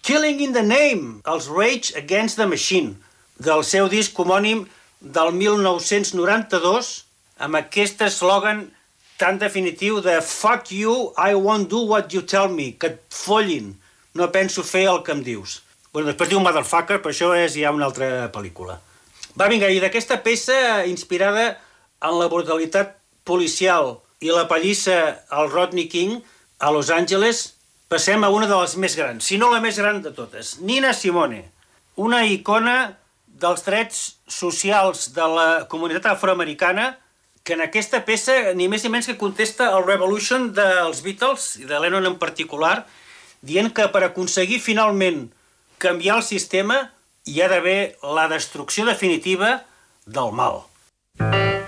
Killing in the Name, els Rage Against the Machine, del seu disc homònim del 1992, amb aquest eslògan tan definitiu de Fuck you, I won't do what you tell me, que et follin, no penso fer el que em dius. Bueno, després diu Motherfucker, però això és ja una altra pel·lícula. Va, vinga, i d'aquesta peça inspirada en la brutalitat policial i la pallissa al Rodney King a Los Angeles, passem a una de les més grans, si no la més gran de totes, Nina Simone, una icona dels drets socials de la comunitat afroamericana, que en aquesta peça ni més ni menys que contesta el Revolution dels Beatles, i de Lennon en particular, dient que per aconseguir finalment canviar el sistema hi ha d'haver la destrucció definitiva del mal.